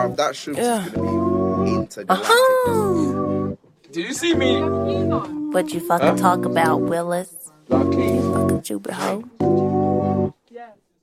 Bruv, that shroom's just gonna be intergalactic. Did you see me? What you fucking talk about, Willis? Lucky. You fucking stupid hoe. Yeah.